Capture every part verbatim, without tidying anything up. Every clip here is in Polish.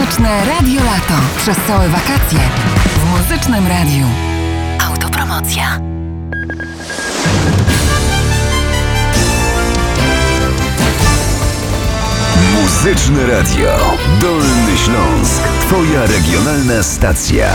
Smutne Radio Lato. Przez całe wakacje w Muzycznym Radiu. Autopromocja. Muzyczne Radio. Dolny Śląsk. Twoja regionalna stacja.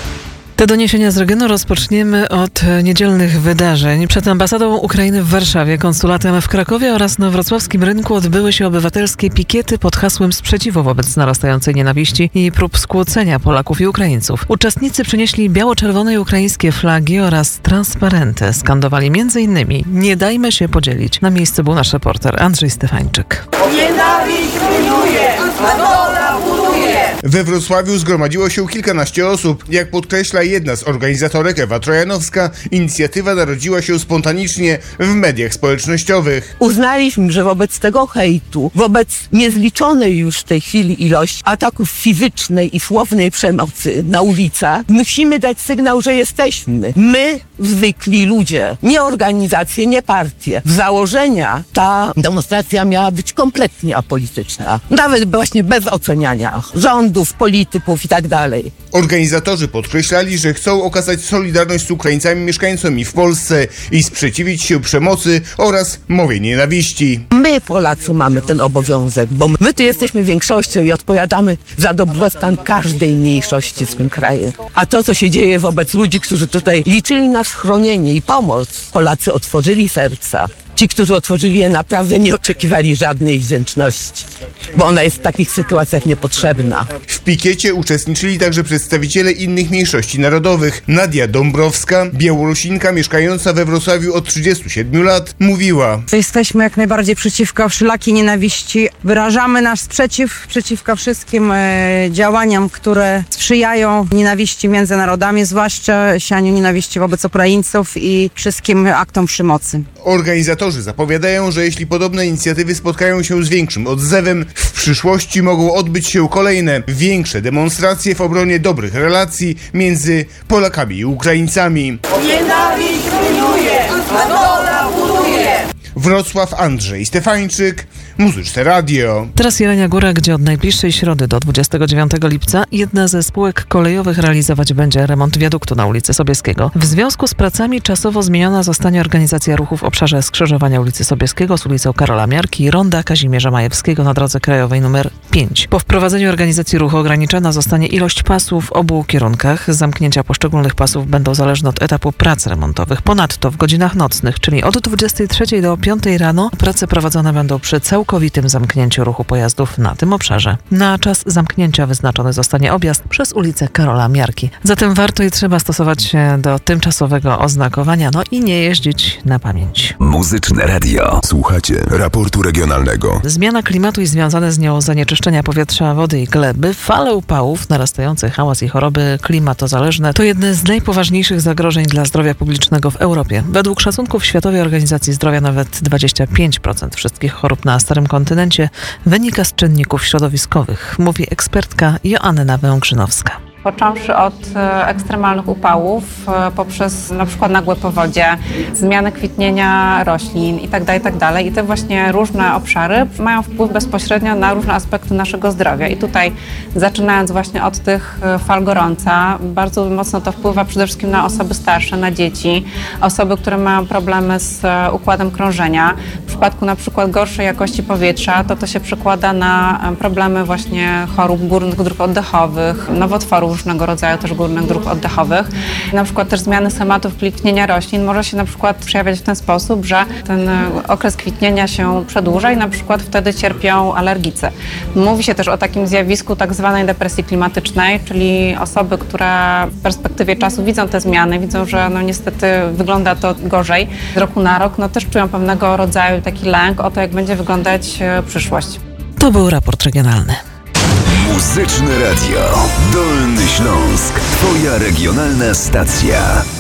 Te doniesienia z regionu rozpoczniemy od niedzielnych wydarzeń. Przed ambasadą Ukrainy w Warszawie, konsulatem w Krakowie oraz na wrocławskim rynku odbyły się obywatelskie pikiety pod hasłem sprzeciwu wobec narastającej nienawiści i prób skłócenia Polaków i Ukraińców. Uczestnicy przynieśli biało-czerwone i ukraińskie flagi oraz transparenty. Skandowali między innymi „Nie dajmy się podzielić”. Na miejscu był nasz reporter Andrzej Stefańczyk. Nienawiść rujnuje, a wola buduje. We Wrocławiu zgromadziło się kilkanaście osób. Jak podkreśla jedna z organizatorek, Ewa Trojanowska, inicjatywa narodziła się spontanicznie w mediach społecznościowych. Uznaliśmy, że wobec tego hejtu, wobec niezliczonej już w tej chwili ilości ataków fizycznej i słownej przemocy na ulicach, musimy dać sygnał, że jesteśmy. My, zwykli ludzie, nie organizacje, nie partie. Z założenia ta demonstracja miała być kompletnie apolityczna. Nawet właśnie bez oceniania rządów, polityków i tak dalej. Organizatorzy podkreślali, że chcą okazać solidarność z Ukraińcami mieszkającymi w Polsce i sprzeciwić się przemocy oraz mowie nienawiści. My, Polacy, mamy ten obowiązek, bo my tu jesteśmy większością i odpowiadamy za dobrostan każdej mniejszości w tym kraju. A to, co się dzieje wobec ludzi, którzy tutaj liczyli na schronienie i pomoc, Polacy otworzyli serca. Ci, którzy otworzyli je, naprawdę nie oczekiwali żadnej wdzięczności, bo ona jest w takich sytuacjach niepotrzebna. W pikiecie uczestniczyli także przedstawiciele innych mniejszości narodowych. Nadia Dąbrowska, Białorusinka mieszkająca we Wrocławiu od trzydziestu siedmiu lat, mówiła: Jesteśmy jak najbardziej przeciwko wszelakiej nienawiści. Wyrażamy nasz sprzeciw przeciwko wszystkim e, działaniom, które sprzyjają nienawiści między narodami, zwłaszcza sianiu nienawiści wobec Ukraińców i wszystkim aktom przemocy. Organizatorzy zapowiadają, że jeśli podobne inicjatywy spotkają się z większym odzewem, w przyszłości mogą odbyć się kolejne, większe demonstracje w obronie dobrych relacji między Polakami i Ukraińcami. Nienawiść rujnuje, a wola buduje. Wrocław, Andrzej Stefańczyk, Muzyczne Radio. Teraz Jelenia Góra, gdzie od najbliższej środy do dwudziestego dziewiątego lipca jedna ze spółek kolejowych realizować będzie remont wiaduktu na ulicy Sobieskiego. W związku z pracami czasowo zmieniona zostanie organizacja ruchu w obszarze skrzyżowania ulicy Sobieskiego z ulicą Karola Miarki i ronda Kazimierza Majewskiego na drodze krajowej numer pięć. Po wprowadzeniu organizacji ruchu ograniczona zostanie ilość pasów w obu kierunkach. Zamknięcia poszczególnych pasów będą zależne od etapu prac remontowych. Ponadto w godzinach nocnych, czyli od dwudziestej trzeciej do piątej rano, prace prowadzone będą przy całkowitym zamknięciu ruchu pojazdów na tym obszarze. Na czas zamknięcia wyznaczony zostanie objazd przez ulicę Karola Miarki. Zatem warto i trzeba stosować się do tymczasowego oznakowania, no i nie jeździć na pamięć. Muzyczne Radio. Słuchacie raportu regionalnego. Zmiana klimatu i związane z nią zanieczyszczenia powietrza, wody i gleby, fale upałów, narastający hałas i choroby klimatozależne to jedne z najpoważniejszych zagrożeń dla zdrowia publicznego w Europie. Według szacunków Światowej Organizacji Zdrowia nawet dwadzieścia pięć procent wszystkich chorób na starym kontynencie wynika z czynników środowiskowych, mówi ekspertka Joanna Węgrzynowska. Począwszy od ekstremalnych upałów, poprzez na przykład nagłe powodzie, zmiany kwitnienia roślin itd., itd. I te właśnie różne obszary mają wpływ bezpośrednio na różne aspekty naszego zdrowia. I tutaj zaczynając właśnie od tych fal gorąca, bardzo mocno to wpływa przede wszystkim na osoby starsze, na dzieci, osoby, które mają problemy z układem krążenia. W przypadku na przykład gorszej jakości powietrza, to to się przekłada na problemy właśnie chorób górnych dróg oddechowych, nowotworów różnego rodzaju też górnych dróg oddechowych. Na przykład też zmiany schematów kwitnienia roślin może się na przykład przejawiać w ten sposób, że ten okres kwitnienia się przedłuża i na przykład wtedy cierpią alergicy. Mówi się też o takim zjawisku tak zwanej depresji klimatycznej, czyli osoby, które w perspektywie czasu widzą te zmiany, widzą, że no niestety wygląda to gorzej z roku na rok, no też czują pewnego rodzaju taki lęk o to, jak będzie wyglądać przyszłość. To był raport regionalny. Muzyczne Radio. Dolny Śląsk. Twoja regionalna stacja.